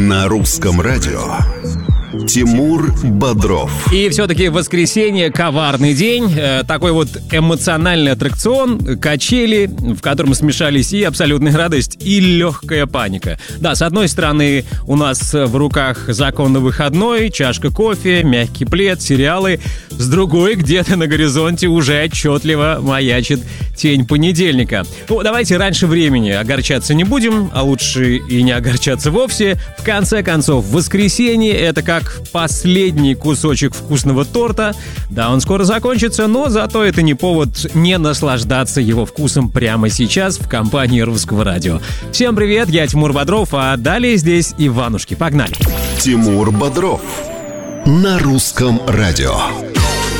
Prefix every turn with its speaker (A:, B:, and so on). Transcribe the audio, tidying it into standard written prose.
A: На русском радио Тимур Бодров.
B: И все-таки воскресенье — коварный день. Такой вот эмоциональный аттракцион, качели, в котором смешались и абсолютная радость, и легкая паника. Да, с одной стороны, у нас в руках законно выходной, чашка кофе, мягкий плед, сериалы. С другой, где-то на горизонте уже отчетливо маячит тень понедельника. Ну, давайте раньше времени огорчаться не будем, а лучше и не огорчаться вовсе. В конце концов, воскресенье — это как последний кусочек вкусного торта. Да, он скоро закончится, но зато это не повод не наслаждаться его вкусом прямо сейчас в компании Русского радио. Всем привет, я Тимур Бодров, а далее здесь Иванушки. Погнали!
A: Тимур Бодров на Русском радио.